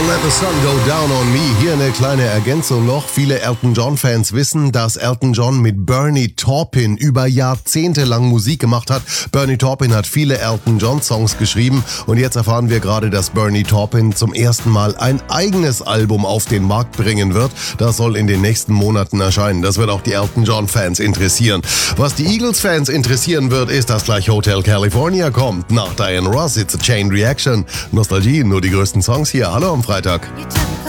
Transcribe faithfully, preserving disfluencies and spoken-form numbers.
Let the Sun Go Down on Me. Hier eine kleine Ergänzung noch. Viele Elton John-Fans wissen, dass Elton John mit Bernie Taupin über Jahrzehnte lang Musik gemacht hat. Bernie Taupin hat viele Elton John-Songs geschrieben und jetzt erfahren wir gerade, dass Bernie Taupin zum ersten Mal ein eigenes Album auf den Markt bringen wird. Das soll in den nächsten Monaten erscheinen. Das wird auch die Elton John-Fans interessieren. Was die Eagles-Fans interessieren wird, ist, dass gleich Hotel California kommt. Nach Diana Ross, It's a Chain Reaction. Nostalgie, nur die größten Songs hier. Hallo am Freitag.